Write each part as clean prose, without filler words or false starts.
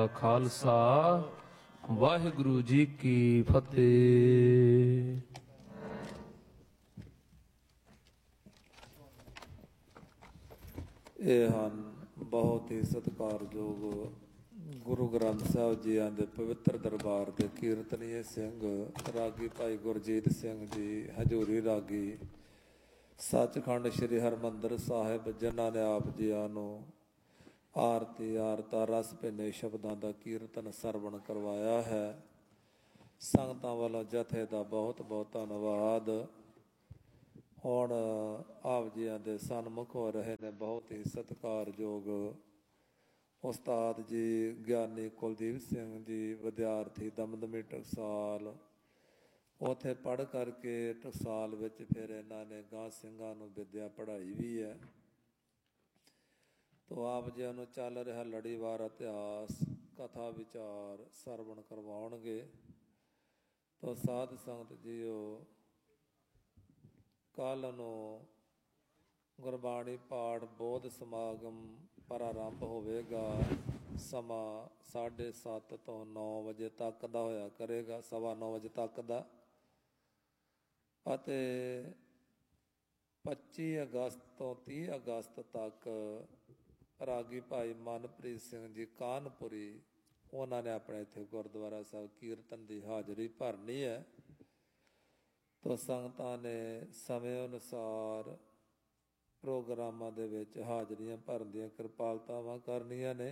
ਕਾ ਖਾਲਸਾ, ਵਾਹਿਗੁਰੂ ਜੀ ਕੀ ਫਤਿਹ। ਇਹ ਹਨ ਬਹੁਤ ਹੀ ਸਤਿਕਾਰਯੋਗ ਗੁਰੂ ਗ੍ਰੰਥ ਸਾਹਿਬ ਜੀਆਂ ਦੇ ਪਵਿੱਤਰ ਦਰਬਾਰ ਦੇ ਕੀਰਤਨੀਏ ਸਿੰਘ ਰਾਗੀ ਭਾਈ ਗੁਰਜੀਤ ਸਿੰਘ ਜੀ ਹਜ਼ੂਰੀ ਰਾਗੀ ਸੱਚਖੰਡ ਸ੍ਰੀ ਹਰਿਮੰਦਰ ਸਾਹਿਬ, ਜਿਨ੍ਹਾਂ ਨੇ ਆਪ ਜੀਆਂ ਨੂੰ ਆਰਤੀ ਆਰਤਾ ਰਸ ਭਿੰਨੇ ਸ਼ਬਦਾਂ ਦਾ ਕੀਰਤਨ ਸਰਵਣ ਕਰਵਾਇਆ ਹੈ। ਸੰਗਤਾਂ ਵੱਲੋਂ ਜਥੇ ਦਾ ਬਹੁਤ ਬਹੁਤ ਧੰਨਵਾਦ। ਹੁਣ ਆਪ ਜੀਆਂ ਦੇ ਸਨਮੁਖ ਹੋ ਰਹੇ ਨੇ ਬਹੁਤ ਹੀ ਸਤਿਕਾਰਯੋਗ ਉਸਤਾਦ ਜੀ ਗਿਆਨੀ ਕੁਲਦੀਪ ਸਿੰਘ ਜੀ, ਵਿਦਿਆਰਥੀ ਦਮਦਮੀ ਟਕਸਾਲ। ਉੱਥੇ ਪੜ੍ਹ ਕਰਕੇ ਟਕਸਾਲ ਵਿੱਚ ਫਿਰ ਇਹਨਾਂ ਨੇ ਗਾਂ ਸਿੰਘਾਂ ਨੂੰ ਵਿੱਦਿਆ ਪੜ੍ਹਾਈ ਵੀ ਹੈ। ਤੋ ਆਪ ਜੀ ਨੂੰ ਚੱਲ ਰਿਹਾ ਲੜੀਵਾਰ ਇਤਿਹਾਸ ਕਥਾ ਵਿਚਾਰ ਸਰਵਣ ਕਰਵਾਉਣਗੇ। ਤੋ ਸਾਧ ਸੰਗਤ ਜੀਓ, ਕੱਲ੍ਹ ਨੂੰ ਗੁਰਬਾਣੀ ਪਾਠ ਬੋਧ ਸਮਾਗਮ ਪ੍ਰਾਰੰਭ ਹੋਵੇਗਾ। ਸਮਾਂ 7:30 ਤੋਂ 9 ਵਜੇ ਤੱਕ ਦਾ ਹੋਇਆ ਕਰੇਗਾ, 9:15 ਵਜੇ ਤੱਕ ਦਾ। ਅਤੇ 25 ਅਗਸਤ ਤੋਂ 30 ਅਗਸਤ ਤੱਕ ਰਾਗੀ ਭਾਈ ਮਨਪ੍ਰੀਤ ਸਿੰਘ ਜੀ ਕਾਨਪੁਰੀ, ਉਹਨਾਂ ਨੇ ਆਪਣੇ ਇੱਥੇ ਗੁਰਦੁਆਰਾ ਸਾਹਿਬ ਕੀਰਤਨ ਦੀ ਹਾਜ਼ਰੀ ਭਰਨੀ ਹੈ। ਤੋ ਸੰਗਤਾਂ ਨੇ ਸਮੇਂ ਅਨੁਸਾਰ ਪ੍ਰੋਗਰਾਮਾਂ ਦੇ ਵਿੱਚ ਹਾਜ਼ਰੀਆਂ ਭਰਨ ਦੀਆਂ ਕਿਰਪਾਲਤਾਵਾਂ ਕਰਨੀਆਂ ਨੇ।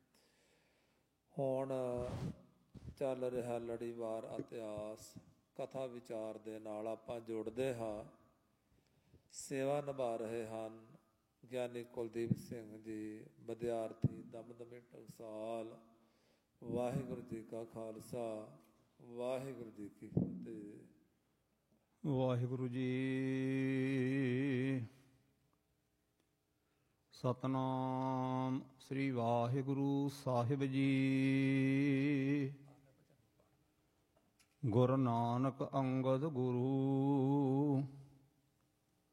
ਹੁਣ ਚੱਲ ਰਿਹਾ ਲੜੀਵਾਰ ਇਤਿਹਾਸ ਕਥਾ ਵਿਚਾਰ ਦੇ ਨਾਲ ਆਪਾਂ ਜੁੜਦੇ ਹਾਂ। ਸੇਵਾ ਨਿਭਾ ਰਹੇ ਹਨ ਗਿਆਨੀ ਕੁਲਦੀਪ ਸਿੰਘ ਜੀ, ਵਿਦਿਆਰਥੀ ਦਮਦਮੀ ਟਕਸਾਲ। ਵਾਹਿਗੁਰੂ ਜੀ ਕਾ ਖਾਲਸਾ, ਵਾਹਿਗੁਰੂ ਜੀ ਕੀ ਫਤਿਹ। ਵਾਹਿਗੁਰੂ ਜੀ। ਸਤਨਾਮ ਸ੍ਰੀ ਵਾਹਿਗੁਰੂ ਸਾਹਿਬ ਜੀ। ਗੁਰੂ ਨਾਨਕ ਅੰਗਦ ਗੁਰੂ